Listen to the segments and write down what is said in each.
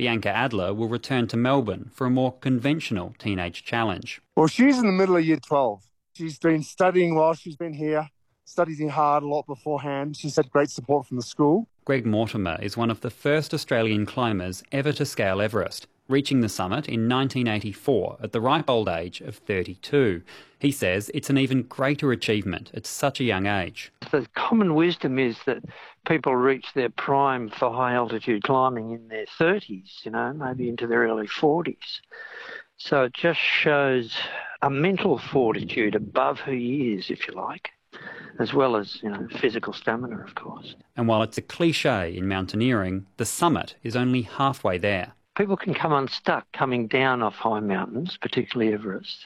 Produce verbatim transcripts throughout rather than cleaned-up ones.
Bianca Adler will return to Melbourne for a more conventional teenage challenge. Well, she's in the middle of year twelve. She's been studying while she's been here, studying hard a lot beforehand. She's had great support from the school. Greg Mortimer is one of the first Australian climbers ever to scale Everest, reaching the summit in nineteen eighty-four at the ripe old age of thirty-two. He says it's an even greater achievement at such a young age. The common wisdom is that people reach their prime for high altitude climbing in their thirties, you know, maybe into their early forties. So it just shows a mental fortitude above who he is, if you like, as well as, you know, physical stamina, of course. And while it's a cliche in mountaineering, the summit is only halfway there. People can come unstuck coming down off high mountains, particularly Everest.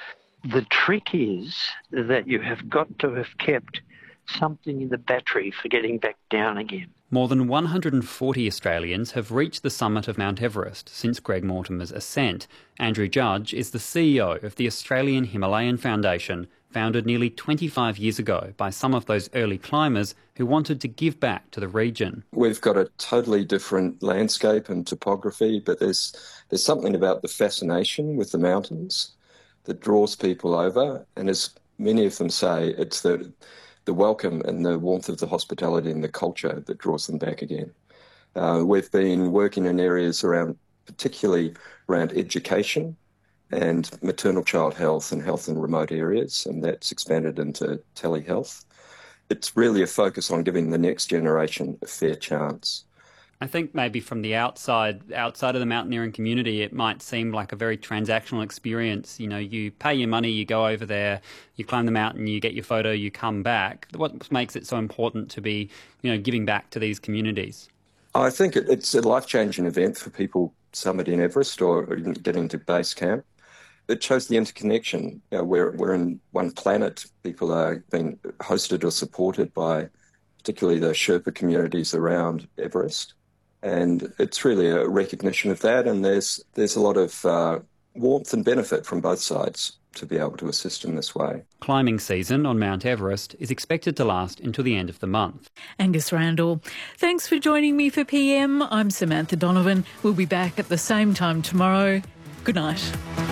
The trick is that you have got to have kept something in the battery for getting back down again. More than one hundred forty Australians have reached the summit of Mount Everest since Greg Mortimer's ascent. Andrew Judge is the C E O of the Australian Himalayan Foundation, founded nearly twenty-five years ago by some of those early climbers who wanted to give back to the region. We've got a totally different landscape and topography, but there's there's something about the fascination with the mountains that draws people over, and as many of them say, it's the the welcome and the warmth of the hospitality and the culture that draws them back again. Uh, we've been working in areas around, particularly around education and maternal child health and health in remote areas, and that's expanded into telehealth. It's really a focus on giving the next generation a fair chance. I think maybe from the outside, outside of the mountaineering community, it might seem like a very transactional experience. You know, you pay your money, you go over there, you climb the mountain, you get your photo, you come back. What makes it so important to be, you know, giving back to these communities? I think it, it's a life-changing event for people summiting Everest or getting to base camp. It shows the interconnection. You know, we're, we're in one planet. People are being hosted or supported by particularly the Sherpa communities around Everest. And it's really a recognition of that, and there's there's a lot of uh, warmth and benefit from both sides to be able to assist in this way. Climbing season on Mount Everest is expected to last until the end of the month. Angus Randall, thanks for joining me for P M. I'm Samantha Donovan. We'll be back at the same time tomorrow. Good night.